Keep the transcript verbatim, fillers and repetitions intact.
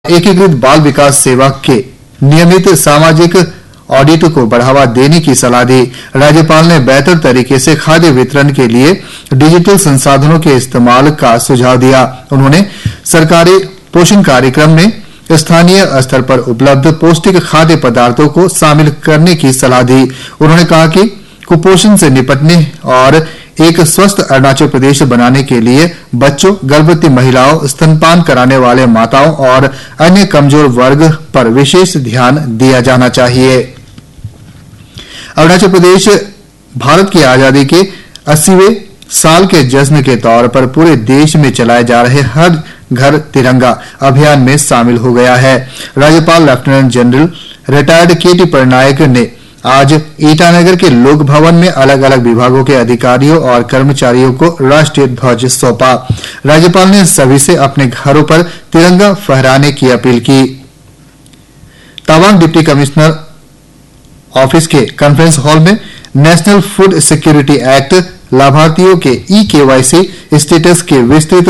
एकीकृत बाल विकास सेवा के नियमित सामाजिक ऑडिट को बढ़ावा देने की सलाह दी। राज्यपाल ने बेहतर तरीके से खाद्य वितरण के लिए डिजिटल संसाधनों के इस्तेमाल का सुझाव दिया। उन्होंने सरकारी पोषण कार्यक्रम में स्थानीय स्तर पर उपलब्ध पौष्टिक खाद्य पदार्थों को शामिल करने की सलाह दी। उन्होंने कहा कि कुपोषण से निपटने और एक स्वस्थ अरुणाचल प्रदेश बनाने के लिए बच्चों, गर्भवती महिलाओं, स्तनपान कराने वाले माताओं और अन्य कमजोर वर्ग पर विशेष ध्यान दिया जाना चाहिए। अरुणाचल प्रदेश भारत की आजादी के अस्सीवें साल के जश्न के तौर पर पूरे देश में चलाए जा रहे हर घर तिरंगा अभियान में शामिल हो गया है। राज्यपाल लेफ्टिनेंट जनरल रिटायर्ड के टी पटनायक ने आज ईटानगर के लोक भवन में अलग अलग विभागों के अधिकारियों और कर्मचारियों को राष्ट्रीय ध्वज सौंपा। राज्यपाल ने सभी से अपने घरों पर तिरंगा फहराने की अपील की। तवांग डिप्टी कमिश्नर ऑफिस के कॉन्फ्रेंस हॉल में नेशनल फूड सिक्योरिटी एक्ट लाभार्थियों के ई केवाईसी स्टेटस के विस्तृत